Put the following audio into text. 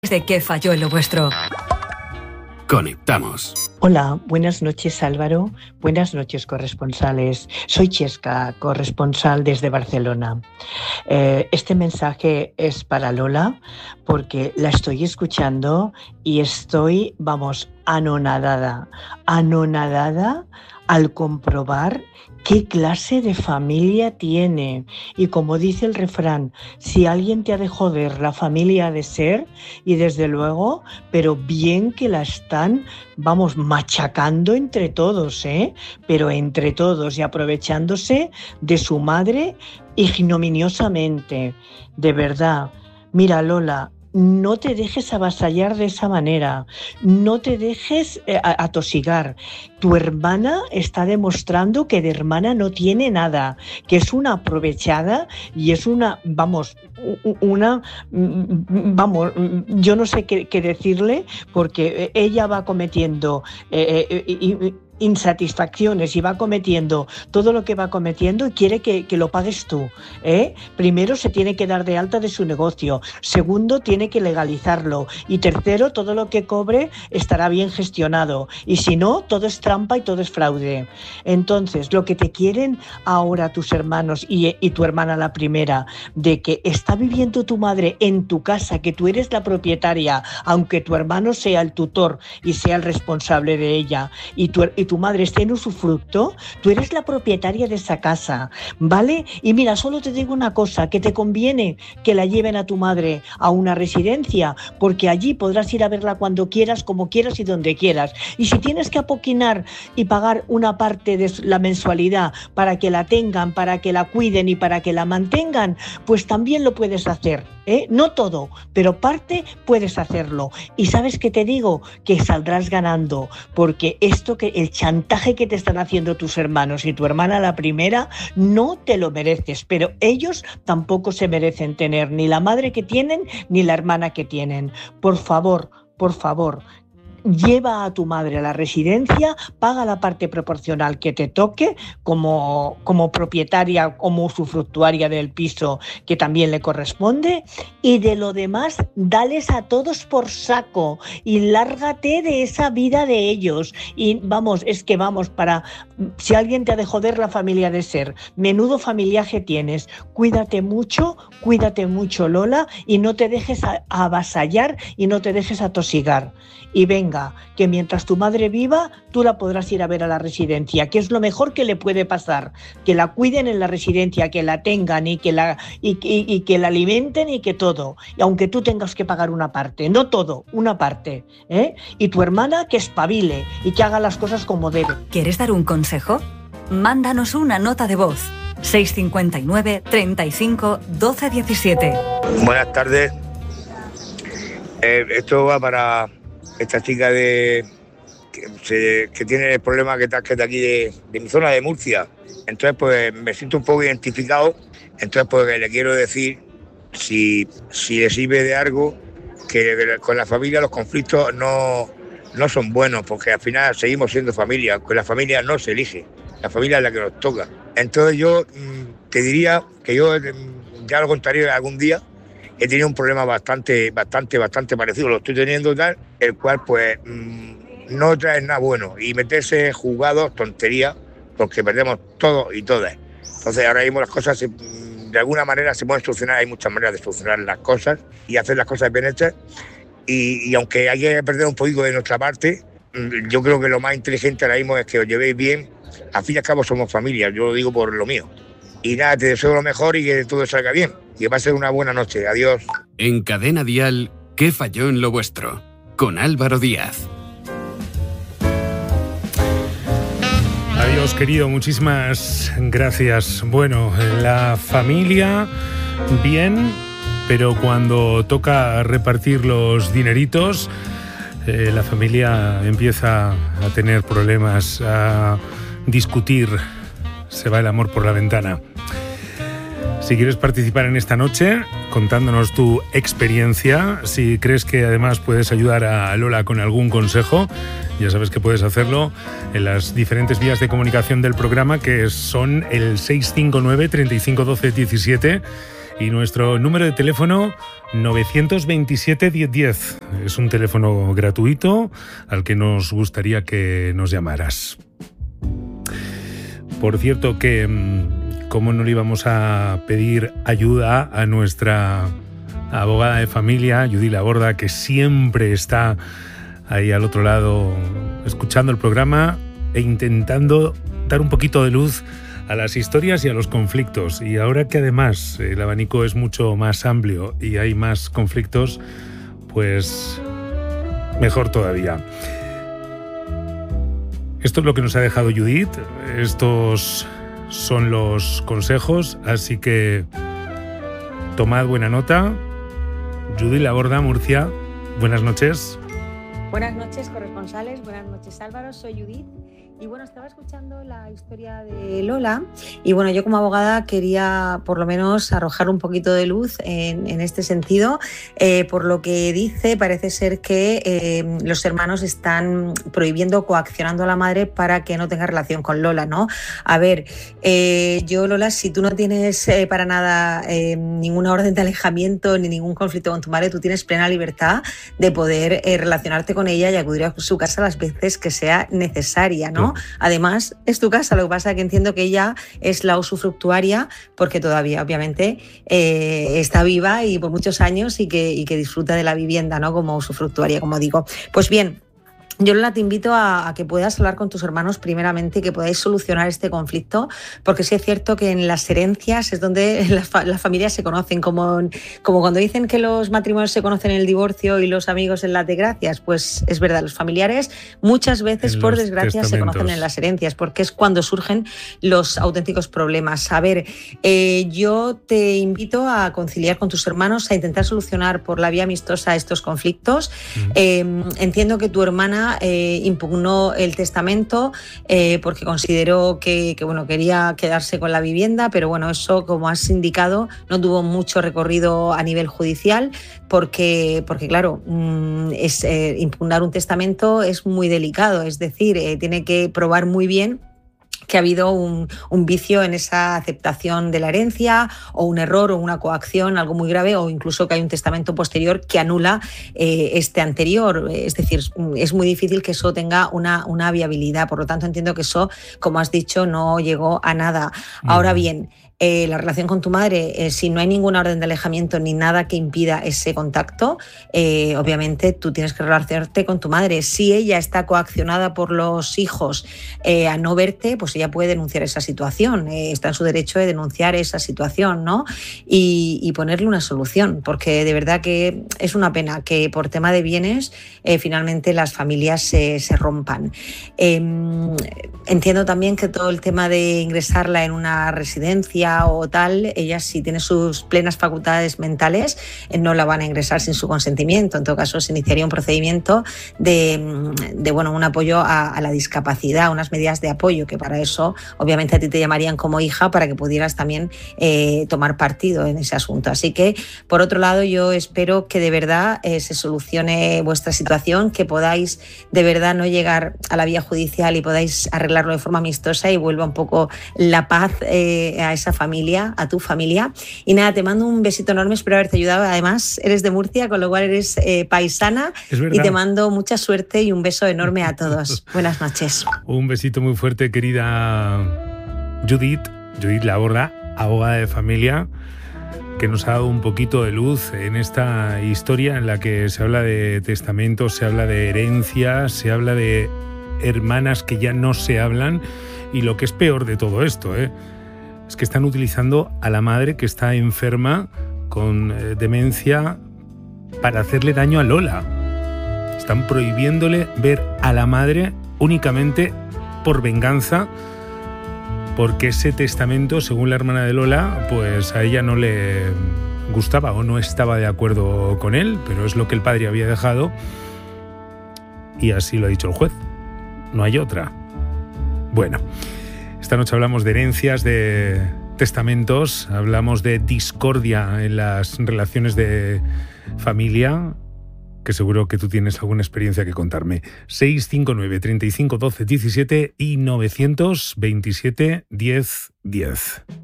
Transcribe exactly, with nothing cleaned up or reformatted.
¿De qué falló en lo vuestro? Conectamos. Hola, buenas noches Álvaro, buenas noches corresponsales. Soy Chesca, corresponsal desde Barcelona. Eh, este mensaje es para Lola porque la estoy escuchando y estoy, vamos, anonadada, anonadada al comprobar qué clase de familia tiene. Y como dice el refrán, si alguien te ha de joder, la familia ha de ser, y desde luego, pero bien que la están, vamos, machacando entre todos, ¿eh? Pero entre todos y aprovechándose de su madre ignominiosamente. De verdad, mira Lola, no te dejes avasallar de esa manera, no te dejes eh, atosigar. Tu hermana está demostrando que de hermana no tiene nada, que es una aprovechada y es una, vamos, una, vamos, yo no sé qué, qué decirle, porque ella va cometiendo eh, eh, y, insatisfacciones y va cometiendo todo lo que va cometiendo y quiere que, que lo pagues tú, ¿eh? Primero se tiene que dar de alta de su negocio, segundo tiene que legalizarlo y tercero todo lo que cobre estará bien gestionado y si no todo es trampa y todo es fraude. Entonces lo que te quieren ahora tus hermanos y, y tu hermana la primera, de que está viviendo tu madre en tu casa, que tú eres la propietaria, aunque tu hermano sea el tutor y sea el responsable de ella y tu, y tu madre esté en usufructo, tú eres la propietaria de esa casa, ¿vale? Y mira, solo te digo una cosa, que te conviene que la lleven a tu madre a una residencia, porque allí podrás ir a verla cuando quieras, como quieras y donde quieras. Y si tienes que apoquinar y pagar una parte de la mensualidad para que la tengan, para que la cuiden y para que la mantengan, pues también lo puedes hacer, ¿eh? No todo, pero parte puedes hacerlo. Y ¿sabes qué te digo? Que saldrás ganando, porque esto que el chantaje que te están haciendo tus hermanos y tu hermana la primera, no te lo mereces, pero ellos tampoco se merecen tener ni la madre que tienen ni la hermana que tienen. Por favor, por favor, lleva a tu madre a la residencia, paga la parte proporcional que te toque como, como propietaria, como usufructuaria del piso que también le corresponde, y de lo demás dales a todos por saco y lárgate de esa vida de ellos. Y vamos, es que vamos, para si alguien te ha de joder la familia de ser, menudo familiaje tienes. Cuídate mucho, cuídate mucho Lola, y no te dejes a, a avasallar y no te dejes atosigar. Y venga, que mientras tu madre viva, tú la podrás ir a ver a la residencia, que es lo mejor que le puede pasar, que la cuiden en la residencia, que la tengan y que la, y, y, y que la alimenten y que todo, y aunque tú tengas que pagar una parte, no todo, una parte, ¿eh? Y tu hermana que espabile y que haga las cosas como debe. ¿Quieres dar un consejo? Mándanos una nota de voz. seis cinco nueve, treinta y cinco, doce diecisiete. Buenas tardes. Eh, esto va para esta chica de que, se, que tiene el problema que está, que está aquí de, de mi zona de Murcia. Entonces pues me siento un poco identificado. Entonces pues le quiero decir si, si le sirve de algo, que con la familia los conflictos no, no son buenos, porque al final seguimos siendo familia. Con la familia no se elige, la familia es la que nos toca. Entonces yo te diría que yo ya lo contaré algún día. He tenido un problema bastante, bastante, bastante parecido, lo estoy teniendo tal, el cual pues mmm, no trae nada bueno. Y meterse jugados, tonterías, porque perdemos todo y todas. Entonces ahora mismo las cosas se, de alguna manera se pueden solucionar, hay muchas maneras de solucionar las cosas y hacer las cosas bien hechas. Y, y aunque hay que perder un poquito de nuestra parte, yo creo que lo más inteligente ahora mismo es que os llevéis bien. Al fin y al cabo somos familia, yo lo digo por lo mío. Y nada, te deseo lo mejor y que todo salga bien. Que va a ser una buena noche. Adiós. En Cadena Dial, ¿qué falló en lo vuestro? Con Álvaro Díaz. Adiós, querido. Muchísimas gracias. Bueno, la familia, bien, pero cuando toca repartir los dineritos, eh, la familia empieza a tener problemas, a discutir. Se va el amor por la ventana. Si quieres participar en esta noche, contándonos tu experiencia, si crees que además puedes ayudar a Lola con algún consejo, ya sabes que puedes hacerlo en las diferentes vías de comunicación del programa, que son el seis cinco nueve, treinta y cinco, doce diecisiete Y nuestro número de teléfono nueve dos siete, diez diez. Es un teléfono gratuito al que nos gustaría que nos llamaras. Por cierto que, como no le íbamos a pedir ayuda a nuestra abogada de familia, Judith Laborda, que siempre está ahí al otro lado escuchando el programa e intentando dar un poquito de luz a las historias y a los conflictos. Y ahora que además el abanico es mucho más amplio y hay más conflictos, pues mejor todavía. Esto es lo que nos ha dejado Judith, estos son los consejos, así que tomad buena nota. Judith Laborda, Murcia, buenas noches. Buenas noches, corresponsales, buenas noches, Álvaro, soy Judith. Y bueno, estaba escuchando la historia de Lola y bueno, yo como abogada quería por lo menos arrojar un poquito de luz en, en este sentido. Eh, por lo que dice, parece ser que eh, los hermanos están prohibiendo, coaccionando a la madre para que no tenga relación con Lola, ¿no? A ver, eh, yo Lola, si tú no tienes eh, para nada eh, ninguna orden de alejamiento ni ningún conflicto con tu madre, tú tienes plena libertad de poder eh, relacionarte con ella y acudir a su casa las veces que sea necesaria, ¿no? Además, es tu casa, lo que pasa es que entiendo que ella es la usufructuaria porque todavía, obviamente, eh, está viva y por muchos años y que, y que disfruta de la vivienda, ¿no? Como usufructuaria, como digo. Pues bien, yo, Lola, te invito a, a que puedas hablar con tus hermanos primeramente y que podáis solucionar este conflicto, porque sí es cierto que en las herencias es donde las, fa las familias se conocen, como, como cuando dicen que los matrimonios se conocen en el divorcio y los amigos en las desgracias, pues es verdad, los familiares muchas veces, por desgracia, se conocen en las herencias, porque es cuando surgen los auténticos problemas. A ver, eh, yo te invito a conciliar con tus hermanos, a intentar solucionar por la vía amistosa estos conflictos. Mm. Eh, entiendo que tu hermana Eh, impugnó el testamento eh, porque consideró que, que bueno, quería quedarse con la vivienda, pero bueno, eso, como has indicado, no tuvo mucho recorrido a nivel judicial porque, porque claro, mmm, es, eh, impugnar un testamento es muy delicado, es decir, eh, tiene que probar muy bien que ha habido un, un vicio en esa aceptación de la herencia o un error o una coacción, algo muy grave, o incluso que hay un testamento posterior que anula eh, este anterior. Es decir, es muy difícil que eso tenga una, una viabilidad. Por lo tanto, entiendo que eso, como has dicho, no llegó a nada. Ahora bien, Eh, la relación con tu madre, eh, si no hay ninguna orden de alejamiento ni nada que impida ese contacto, eh, obviamente tú tienes que relacionarte con tu madre. Si ella está coaccionada por los hijos eh, a no verte, pues ella puede denunciar esa situación, eh, está en su derecho de denunciar esa situación, ¿no? Y, y ponerle una solución, porque de verdad que es una pena que por tema de bienes eh, finalmente las familias se, se rompan. Eh, entiendo también que todo el tema de ingresarla en una residencia o tal, ella, si tiene sus plenas facultades mentales, no la van a ingresar sin su consentimiento. En todo caso, se iniciaría un procedimiento de, de bueno, un apoyo a, a la discapacidad, unas medidas de apoyo, que para eso obviamente a ti te llamarían como hija para que pudieras también eh, tomar partido en ese asunto. Así que, por otro lado, yo espero que de verdad eh, se solucione vuestra situación, que podáis de verdad no llegar a la vía judicial y podáis arreglarlo de forma amistosa y vuelva un poco la paz eh, a esa familia, a tu familia. Y nada, te mando un besito enorme, espero haberte ayudado. Además, eres de Murcia, con lo cual eres eh, paisana, y te mando mucha suerte y un beso enorme a todos. Buenas noches. Un besito muy fuerte, querida Judith, Judith Laborda, abogada de familia, que nos ha dado un poquito de luz en esta historia en la que se habla de testamentos, se habla de herencias, se habla de hermanas que ya no se hablan, y lo que es peor de todo esto, ¿eh? es que están utilizando a la madre que está enferma con eh, demencia para hacerle daño a Lola. Están prohibiéndole ver a la madre únicamente por venganza, porque ese testamento, según la hermana de Lola, pues a ella no le gustaba o no estaba de acuerdo con él, pero es lo que el padre había dejado y así lo ha dicho el juez. No hay otra. Bueno, esta noche hablamos de herencias, de testamentos, hablamos de discordia en las relaciones de familia, que seguro que tú tienes alguna experiencia que contarme. seis cinco nueve, treinta y cinco, doce, diecisiete y novecientos veintisiete, diez, diez.